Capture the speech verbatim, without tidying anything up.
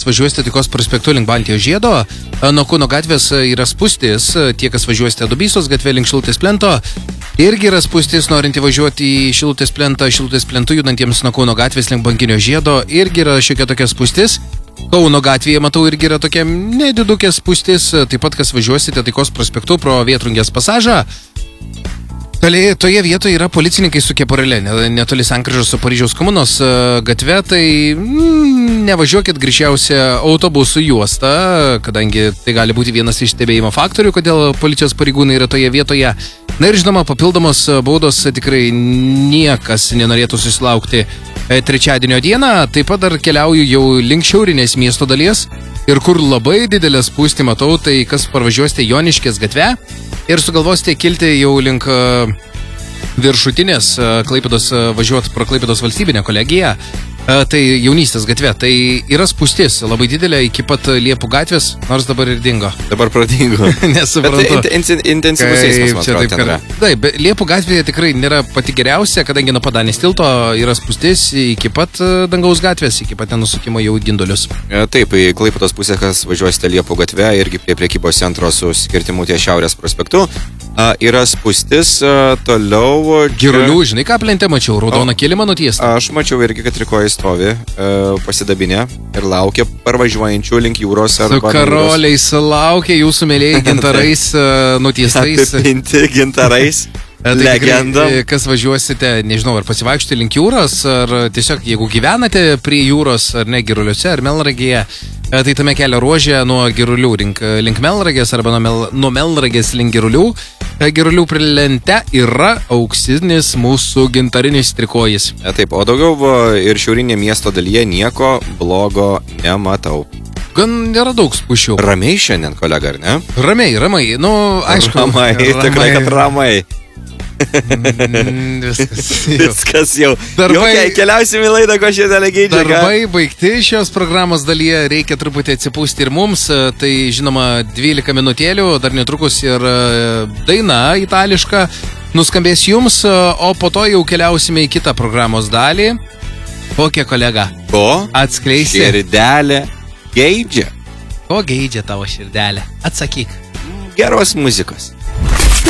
važiuosite Taikos prospektu link Baltijos žiedo, nuo Kauno gatvės yra spūstis, tie, kas važiuosite Dubysos gatvė link Šilutės plento, irgi yra spūstis, norinti važiuoti į Šilutės plentą, Šilutės plentų judantiems nuo Kauno gatvės link Bankinio žiedo, irgi yra šiokia tokia spūstis. Kauno gatvėje, matau, irgi yra tokia nedidukė spūstis, taip pat, kas važiuosite Taikos prospektu pro Vėtrungės pasažą. Toliai, toje vietoje yra policininkai su keparėle, netoli sankryžos su Paryžiaus komunos gatve, tai mm, nevažiuokit greičiausia autobusų juostą, kadangi tai gali būti vienas iš stebėjimo faktorių, kodėl policijos pareigūnai yra toje vietoje. Na ir žinoma, papildomos baudos tikrai niekas nenorėtų susilaukti trečiadienio dieną. Taip pat dar keliauju jau link šiaurinės miesto dalies ir kur labai didelę spūstį matau, tai kas parvažiuosite Joniškės gatve ir sugalvosite kilti jau link viršutinės Klaipėdos, važiuoti pro Klaipėdos valstybinę kolegiją, tai jaunystės gatve. Tai yra spūstis labai didelė iki pat Liepų gatvės, nors dabar ir dingo. Dabar pradingo. Nesuprantu. Bet in, in, intensyvus eismas, man atrodo, ten yra. Taip, Liepų gatvėje tikrai nėra pati geriausia, kadangi nuo Padanės tilto yra spūstis iki pat Dangaus gatvės, iki pat nenusukimo jau Gindulius. Taip, į Klaipėdos pusę, kas važiuosite Liepų gatve, irgi prie prekybos centro su skirtimu ties Šiaurės prospektu, yra spūstis toliau. Girulių, žinai ką plente mačiau, raudoną kilimą nutiestą. Aš mačiau irgi, kad trikoji stovi pasidabinę ir laukia parvažiuojančių link jūros. Su karoliais laukia jūsų mėlėjai gintarais nutiestais. Apipinti gintarais. Legenda. Kas važiuosite, nežinau, ar pasivaikščioti link jūros, ar tiesiog, jeigu gyvenate prie jūros, ar ne Giruliuose, ar Melnragėje, tai tame kelio ruožė nuo Girulių link, link Melnragės, arba nuo, Mel, nuo Melnragės link Girulių. Girulių prilente yra auksinis mūsų gintarinis trikojis. Taip, o daugiau ir šiaurinė miesto dalyje nieko blogo nematau. Gan nėra daug spūšių. Ramiai šiandien, kolega, ar ne? Ramiai, ramai. Nu, aišku. Ramai, ramai. Tikrai, kad ramai. Mm, viskas jau. Viskas jau. Darbai, jau keliausim į laidą, ko šiandien legiai. Darbai baigti šios programos dalyje, reikia truputį atsipūsti ir mums. Tai žinoma, dvylika minutėlių, dar netrukus ir daina itališka nuskambės jums, o po to jau keliausime į kitą programos dalį. Kokia, kolega? Ko? Atskleisi. Širdelė geidžia. Ko geidžia tavo širdelė? Atsakyk. Geros muzikos.